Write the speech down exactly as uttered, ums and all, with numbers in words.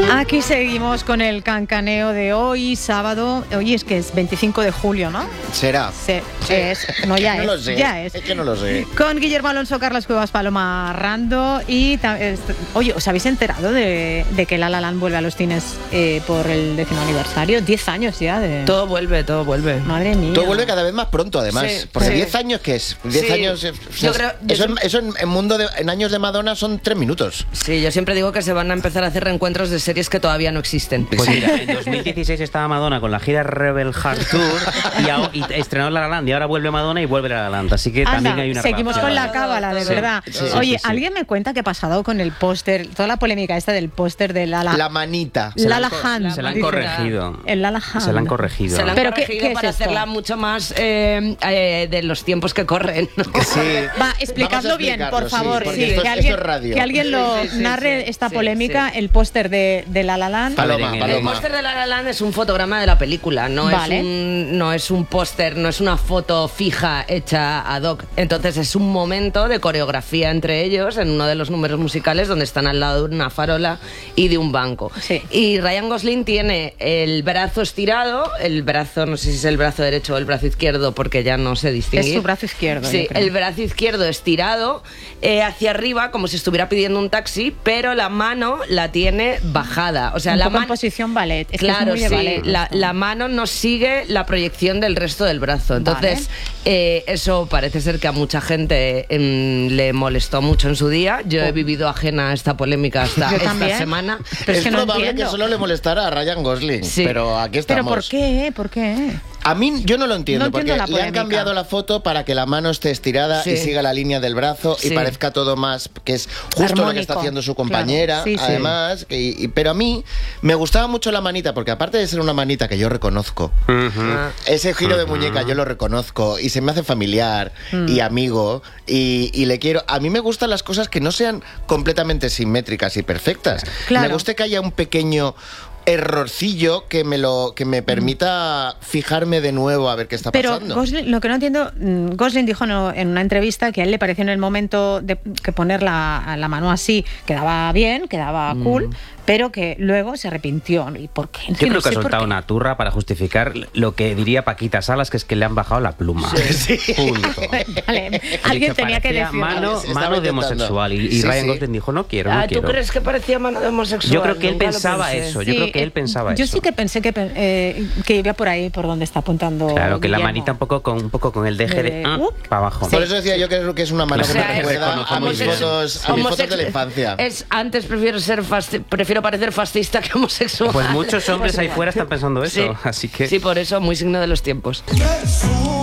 Aquí seguimos con el cancaneo de hoy, sábado. Hoy es que es veinticinco de julio, ¿no? ¿Será? Se, sí. Es, no, ya no es. Lo sé. Ya es. Es que no lo sé. Con Guillermo Alonso, Carlos Cuevas, Paloma Rando. Y, oye, ¿os habéis enterado de, de que La La Land vuelve a los cines eh, por el décimo aniversario? Diez años ya de... Todo vuelve, todo vuelve. Madre mía. Todo vuelve cada vez más pronto, además. Sí, porque sí. diez años, ¿qué es? Diez Sí. años... O sea, Yo creo- eso, yo en, eso en, en mundo de, en años de Madonna son tres minutos. Sí, yo siempre digo que se van a empezar a hacer reencuentros de series que todavía no existen. Pues mira, en dos mil dieciséis estaba Madonna con la gira Rebel Heart Tour y, a, y estrenó La La Land y ahora vuelve Madonna y vuelve La La Land. Así que Anda, también hay una seguimos relación. con la cábala, de Sí, verdad. sí, sí, Oye, sí, sí. ¿alguien me cuenta qué ha pasado con el póster? Toda la polémica esta del póster de La La... La manita. Se la La han La co- Hand. Se la han dice. corregido. El La La Hand. Se la han corregido. Se la han ¿Pero qué- corregido qué es para esto? hacerla mucho más eh, eh, de los tiempos que corren, ¿no? Sí. Va, explicadlo Vamos a bien, explicarlo, por favor. sí, porque Sí, esto, que, es- alguien, esto es radio. que alguien lo Sí, sí, sí, narre sí, esta sí, polémica, sí. el póster de, de La La Land. Paloma, A ver, en el- El Paloma. póster de La La Land es un fotograma de la película, no Vale. es un no es un póster, no es una foto fija hecha ad hoc. Entonces es un momento de coreografía entre ellos en uno de los números musicales donde están al lado de una farola y de un banco. Sí. Y Ryan Gosling tiene el brazo estirado, el brazo, no sé si es el brazo derecho o el brazo izquierdo porque ya no sé distinguir. Es su brazo izquierdo, Sí, yo creo. el brazo izquierdo estirado eh, hacia arriba como si estuviera pidiendo un taxi, pero la mano la tiene bajada. O sea, Un la poco en mano posición ballet. Es Claro, que es muy de sí, ballet, la, esto. la mano no sigue la proyección del resto del brazo. Entonces, eh, eso parece ser que a mucha gente em, le molestó mucho en su día. Yo he vivido ajena a esta polémica hasta Yo esta también. semana. Pero es es que no probable entiendo. que solo le molestara a Ryan Gosling. Sí. Pero aquí ¿Pero estamos. por qué? ¿Por qué? A mí yo no lo entiendo, No porque entiendo la le han polémica. cambiado la foto para que la mano esté estirada Sí. y siga la línea del brazo y Sí. parezca todo más, que es justo lo que está Armónico. haciendo su compañera, Claro. Sí, sí. además. Y- y- pero a mí me gustaba mucho la manita, porque aparte de ser una manita que yo reconozco, Ujú. Ah, ese giro de muñeca yo lo reconozco y se me hace familiar Mm. y amigo y, y le quiero. A mí me gustan las cosas que no sean completamente simétricas y perfectas. Claro. Me gusta que haya un pequeño errorcillo que me lo que me permita fijarme de nuevo a ver qué está Pero pasando. Gosling, lo que no entiendo, mm, Gosling dijo no- en una entrevista que a él le pareció en el momento de que poner la, la mano así quedaba bien, quedaba cool, pero que luego se arrepintió. ¿Y por qué? Yo No creo que sé ha por soltado qué. una turra para justificar lo que diría Paquita Salas, que es que le han bajado la pluma. Punto. Vale, alguien Dicho, tenía que parecía decirlo. Mano, Se estaba mano de intentando. homosexual. Y, y Sí, Ryan sí. Gosling dijo, no quiero, no Ah, ¿tú quiero. crees que parecía mano de homosexual? Yo creo que él Nunca lo pensaba pensé. eso. Yo creo que él eh, pensaba yo eso. sí que pensé que, pen- eh, que iba por ahí, por donde está apuntando. Claro, que la Guillermo. manita un poco con, un poco con el deje de... De- ah, uh, para abajo. Por eso decía yo que es, que es una mano O que sea, me es- recuerda reconozco a muy mis bien. fotos, a mis fotos de la Homosex- infancia. Es, antes prefiero ser fasti- prefiero parecer fascista que homosexual. Pues muchos hombres ahí fuera están pensando eso. Sí. Así que... Sí, por eso, muy signo de los tiempos.